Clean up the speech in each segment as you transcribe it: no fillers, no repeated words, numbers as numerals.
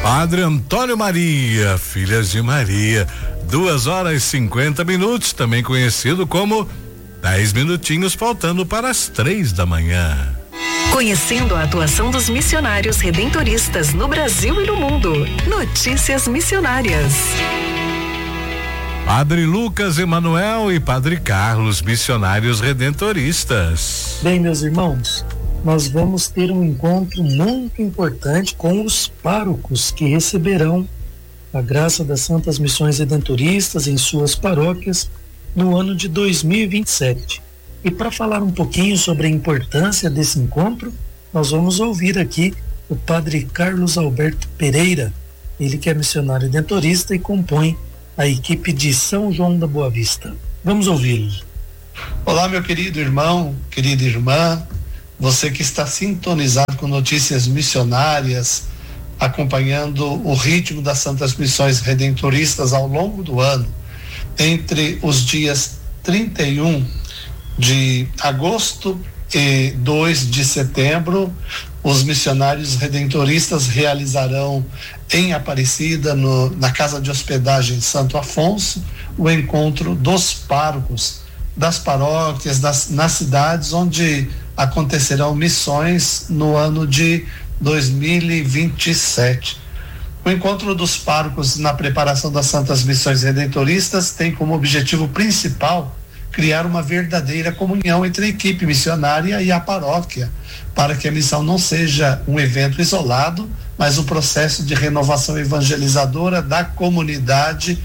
Padre Antônio Maria, Filhas de Maria, 2h50, também conhecido como 10 minutinhos faltando para as 3 da manhã. Conhecendo a atuação dos missionários redentoristas no Brasil e no mundo. Notícias missionárias. Padre Lucas Emanuel e Padre Carlos, missionários redentoristas. Bem, meus irmãos, nós vamos ter um encontro muito importante com os párocos que receberão a graça das Santas Missões Redentoristas em suas paróquias no ano de 2027. E para falar um pouquinho sobre a importância desse encontro, nós vamos ouvir aqui o Padre Carlos Alberto Pereira, ele que é missionário redentorista e compõe a equipe de São João da Boa Vista. Vamos ouvi-lo. Olá, meu querido irmão, querida irmã, você que está sintonizado com notícias missionárias, acompanhando o ritmo das Santas Missões Redentoristas ao longo do ano, entre os dias 31 de agosto e 2 de setembro, os missionários redentoristas realizarão em Aparecida, na Casa de Hospedagem Santo Afonso, o encontro dos párocos das paróquias, nas cidades onde acontecerão missões no ano de 2027. O encontro dos párocos na preparação das Santas Missões Redentoristas tem como objetivo principal criar uma verdadeira comunhão entre a equipe missionária e a paróquia, para que a missão não seja um evento isolado, mas um processo de renovação evangelizadora da comunidade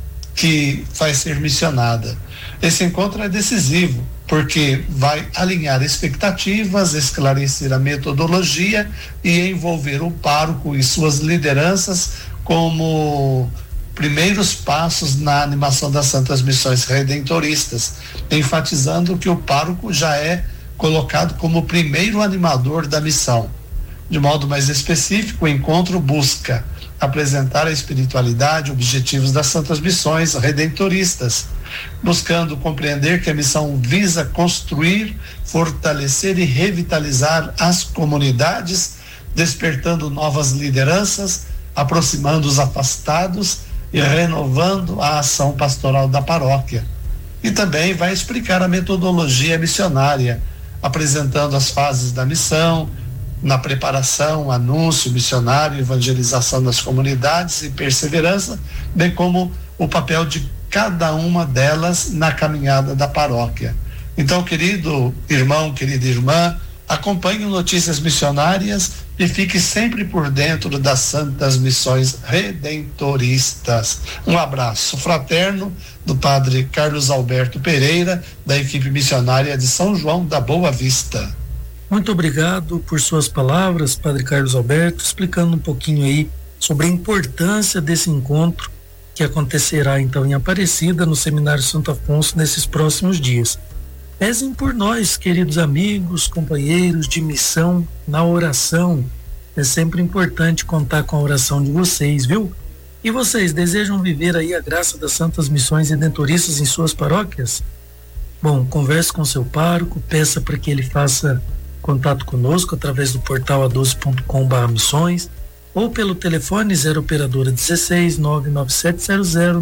que vai ser missionada. Esse encontro é decisivo, porque vai alinhar expectativas, esclarecer a metodologia e envolver o pároco e suas lideranças como primeiros passos na animação das Santas Missões Redentoristas, enfatizando que o pároco já é colocado como o primeiro animador da missão. De modo mais específico, o encontro busca apresentar a espiritualidade, objetivos das Santas Missões Redentoristas, buscando compreender que a missão visa construir, fortalecer e revitalizar as comunidades, despertando novas lideranças, aproximando os afastados e renovando a ação pastoral da paróquia. E também vai explicar a metodologia missionária, apresentando as fases da missão, na preparação, anúncio missionário, evangelização das comunidades e perseverança, bem como o papel de cada uma delas na caminhada da paróquia. Então, querido irmão, querida irmã, acompanhe Notícias Missionárias e fique sempre por dentro das Santas Missões Redentoristas. Um abraço fraterno do Padre Carlos Alberto Pereira, da equipe missionária de São João da Boa Vista. Muito obrigado por suas palavras, Padre Carlos Alberto, explicando um pouquinho aí sobre a importância desse encontro que acontecerá então em Aparecida, no Seminário Santo Afonso, nesses próximos dias. Rezem por nós, queridos amigos, companheiros de missão, na oração. É sempre importante contar com a oração de vocês, viu? E vocês desejam viver aí a graça das Santas Missões Redentoristas em suas paróquias? Bom, converse com seu pároco, peça para que ele faça contato conosco através do portal a12.com/missões ou pelo telefone 0 operadora 16 99700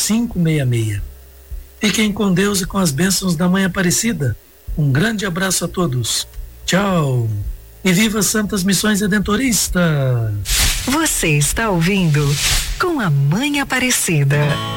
9566. Fiquem com Deus e com as bênçãos da Mãe Aparecida. Um grande abraço a todos. Tchau. E viva as Santas Missões Redentoristas. Você está ouvindo Com a Mãe Aparecida.